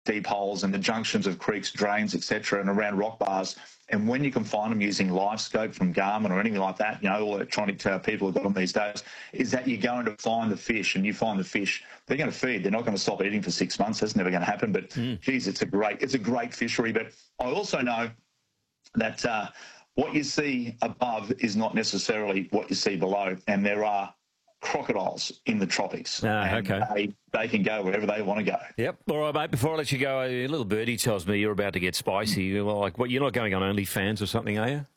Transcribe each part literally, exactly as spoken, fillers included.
deep holes and the junctions of creeks, drains, et cetera, and around rock bars. And when you can find them using LiveScope from Garmin or anything like that, you know, all electronic uh, people have got them these days, is that you're going to find the fish, and you find the fish, they're going to feed. They're not going to stop eating for six months. That's never going to happen. But, mm. geez, it's a great, it's a great fishery. But I also know that uh, what you see above is not necessarily what you see below, and there are crocodiles in the tropics. Ah, and okay. They, they can go wherever they want to go. Yep. All right, mate. Before I let you go, a little birdie tells me you're about to get spicy. Well, like, what? You're not going on OnlyFans or something, are you?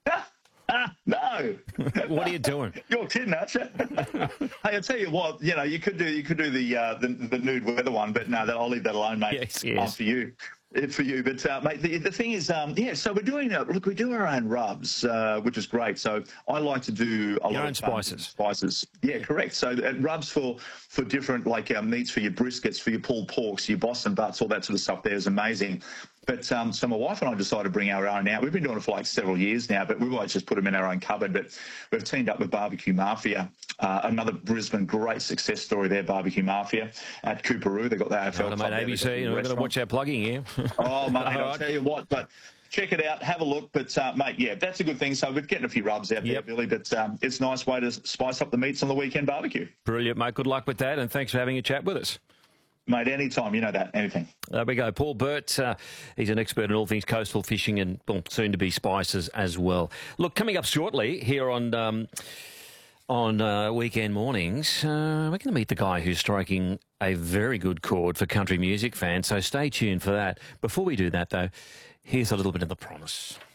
No. What are you doing? You're kidding, aren't you? Hey, I'll tell you what. You know, you could do you could do the uh, the, the nude weather one, but no, that, I'll leave that alone, mate. Yes, yes. After you. It's for you, but uh, mate, the, the thing is, um, yeah. So we're doing uh, look, we do our own rubs, uh, which is great. So I like to do a Your lot own of spices. Spices, yeah, correct. So uh, rubs for for different like uh, meats for your briskets, for your pulled porks, your Boston butts, all that sort of stuff. There is amazing. But um, so my wife and I decided to bring our own out. We've been doing it for like several years now, but we've always just put them in our own cupboard. But we've teamed up with Barbecue Mafia, uh, another Brisbane great success story there, Barbecue Mafia at Cooperoo. They've got the A F L Right, club mate, there. A B C, you know, we've got to watch our plugging here. Oh, mate, I'll right. tell you what, but check it out, have a look. But, uh, mate, yeah, that's a good thing. So we're getting a few rubs out Yep. there, Billy, but um, it's a nice way to spice up the meats on the weekend barbecue. Brilliant, mate. Good luck with that, and thanks for having a chat with us. Mate, anytime, you know that, anything. There we go. Paul Burt, uh, he's an expert in all things coastal fishing and well, soon to be spices as well. Look, coming up shortly here on um, on uh, weekend mornings, uh, we're going to meet the guy who's striking a very good chord for country music fans, so stay tuned for that. Before we do that, though, here's a little bit of the promise.